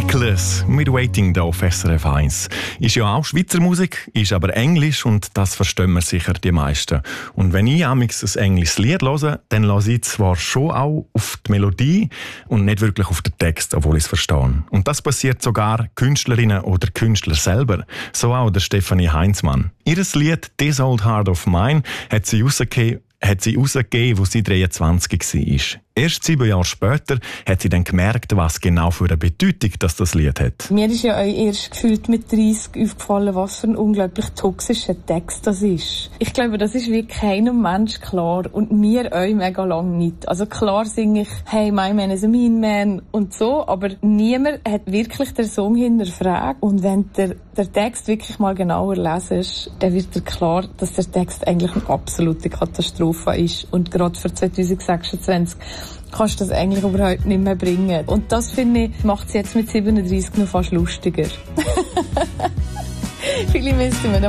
Reckless mit Waiting da auf SRF 1. Ist ja auch Schweizer Musik, ist aber Englisch und das verstehen wir sicher die meisten. Und wenn ich amigs ein englisches Lied höre, dann höre ich zwar schon auch auf die Melodie und nicht wirklich auf den Text, obwohl ich es verstehe. Und das passiert sogar Künstlerinnen oder Künstler selber. So auch der Stefanie Heinzmann. Ihr Lied «This Old Heart of Mine» hat sie rausgegeben, als sie 23 war. Erst 7 Jahre später hat sie dann gemerkt, was genau für eine Bedeutung das Lied hat. Mir ist ja auch erst gefühlt mit 30 aufgefallen, was für ein unglaublich toxischer Text das ist. Ich glaube, das ist wie keinem Mensch klar und mir auch mega lang nicht. Also klar singe ich «Hey, my man is a mean man» und so, aber niemand hat wirklich den Song hinterfragt. Und wenn der Text wirklich mal genauer lesest, dann wird dir klar, dass der Text eigentlich eine absolute Katastrophe ist. Und gerade für 2026 kannst du das eigentlich überhaupt nicht mehr bringen. Und das, finde ich, macht es jetzt mit 37 noch fast lustiger. Viele müssen mir